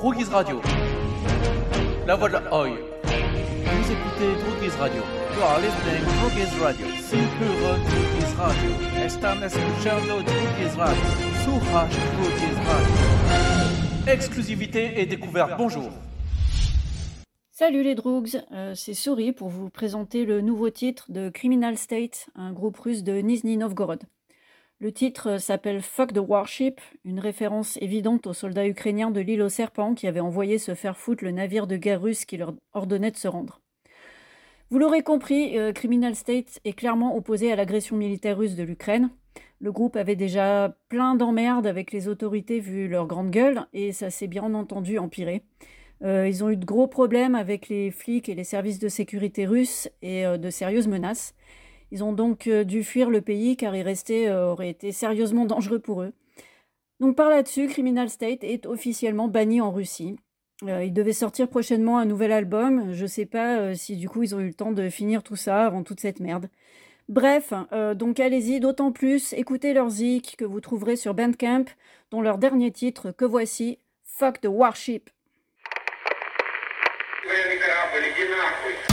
Droguise Radio. La voix de la Oi. Vous écoutez Droguise Radio. You are listening to Droguise Radio. Simpuro Droguise Radio. Están escuchando Droguise Radio. Suraj Droguise Radio. Exclusivité et découverte. Bonjour. Salut les Droogs, c'est Suri pour vous présenter le nouveau titre de Criminal State, un groupe russe de Nizhny Novgorod. Le titre s'appelle Fuck the Warship, une référence évidente aux soldats ukrainiens de l'île aux serpents qui avaient envoyé se faire foutre le navire de guerre russe qui leur ordonnait de se rendre. Vous l'aurez compris, Criminal State est clairement opposé à l'agression militaire russe de l'Ukraine. Le groupe avait déjà plein d'emmerdes avec les autorités vu leur grande gueule et ça s'est bien entendu empiré. Ils ont eu de gros problèmes avec les flics et les services de sécurité russes et de sérieuses menaces. Ils ont donc dû fuir le pays car y rester aurait été sérieusement dangereux pour eux. Donc par là-dessus, Criminal State est officiellement banni en Russie. Ils devaient sortir prochainement un nouvel album. Je sais pas si du coup ils ont eu le temps de finir tout ça avant toute cette merde. Bref, donc allez-y, d'autant plus, écoutez leur zik que vous trouverez sur Bandcamp, dont leur dernier titre que voici, Fuck the Warship. Корабль, иди нахуй.